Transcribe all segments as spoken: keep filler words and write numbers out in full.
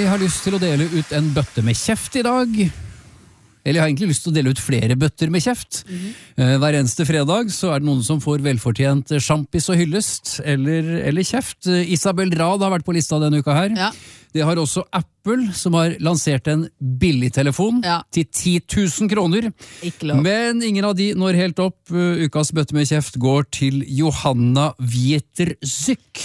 har lyst til å dele ut en bøtte med kjeft i dag. Eller jeg har egentlig lyst til å dele ut flere bøtter med kjeft. Mm-hmm. Hver eneste fredag så er det noen som får velfortjent sjampis og hyllest, eller, eller kjeft. Isabel Rad har vært på lista denne uka her. Ja. Det har også Apple, som har lansert en billig telefon ja. til ti tusen kroner. Men ingen av de når helt opp. Ukas bøtte med kjeft går til Johanna Wieterzyk.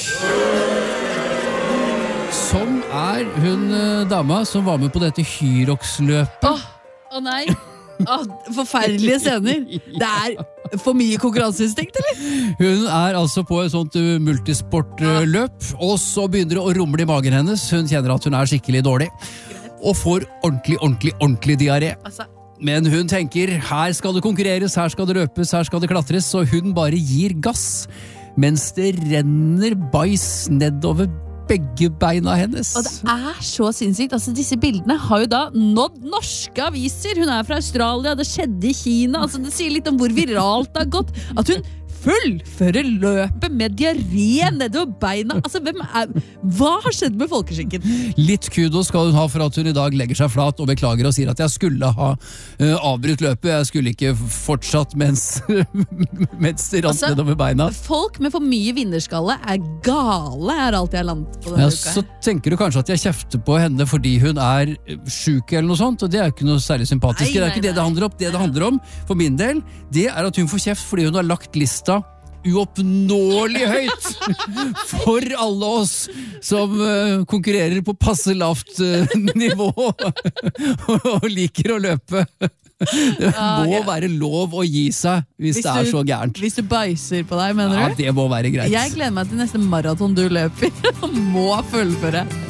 Som er hun dama som var med på dette Hyrox-løpet. Åh, oh, oh nei. Oh, forferdelige scener. Det er for mye konkurranseinstinkt, eller? Hun er altså på et sånt uh, multisportløp, uh, og så begynner det å rumle i magen hennes. Hun kjenner at hun er skikkelig dårlig, og får ordentlig, ordentlig, ordentlig diaré. Altså. Men hun tenker, her skal det konkurreres, her skal det løpes, her skal det klatres, så hun bare gir gass, mens det renner bæsj nedover begge beina hennes. Og det er så sinnssykt. Altså, disse bildene har jo da nådd norske aviser. Hun er fra Australia, det skjedde i Kina. Altså, det sier litt om hvor viralt det har gått. At hun fullfører løpet med diaré nedover beina. Altså, hvem er... Hva har skjedd med folkeskikken? Litt kudos skal hun ha for at hun i dag legger seg flat og beklager og sier at jeg skulle ha uh, avbrutt løpet. Jeg skulle ikke fortsatt mens, mens det rant altså, nedover beina. Folk med for mye vinnerskalle er gale, er alt jeg har landet på denne ja, uka. Så tenker du kanskje at jeg kjefter på henne fordi hun er syk eller noe sånt, og det er ikke noe særlig sympatisk. Nei, nei, det er ikke det det handler om. Det det handler om, for min del, det er at hun får kjeft fordi hun har lagt lista uoppnåelig høyt for alle oss som uh, konkurrerer på passe lavt uh, nivå og liker å løpe. Det ah, må ja. være lov å gi seg hvis, hvis det er du, så gærent. Hvis du bæsjer på deg, mener ja, du? Ja, det må være greit. Jeg gleder meg til neste maraton du løper og må fullføre.